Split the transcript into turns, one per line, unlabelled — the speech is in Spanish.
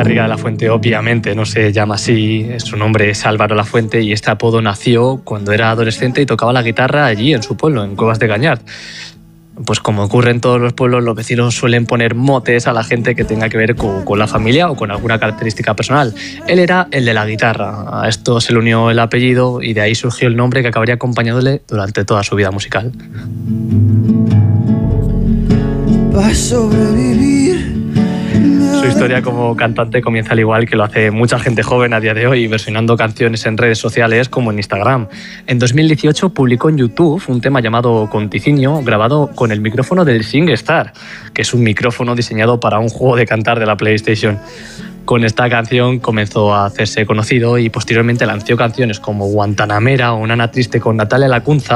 Garriga de la Fuente obviamente no se llama así, su nombre es Álvaro Lafuente y este apodo nació cuando era adolescente y tocaba la guitarra allí en su pueblo, en Cuevas de Gañar. Pues como ocurre en todos los pueblos, los vecinos suelen poner motes a la gente que tenga que ver con la familia o con alguna característica personal. Él era el de la guitarra, a esto se le unió el apellido y de ahí surgió el nombre que acabaría acompañándole durante toda su vida musical.
Para sobrevivir.
Su historia como cantante comienza al igual que lo hace mucha gente joven a día de hoy, versionando canciones en redes sociales como en Instagram. En 2018 publicó en YouTube un tema llamado Conticinio, grabado con el micrófono del SingStar, que es un micrófono diseñado para un juego de cantar de la PlayStation. Con esta canción comenzó a hacerse conocido y posteriormente lanzó canciones como Guantanamera o Nana Triste con Natalia Lacunza,